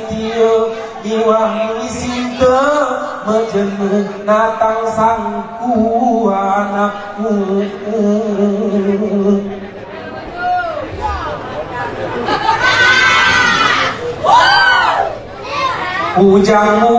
tieu diwangi sinte mejenuk natang sangku anakku ujangmu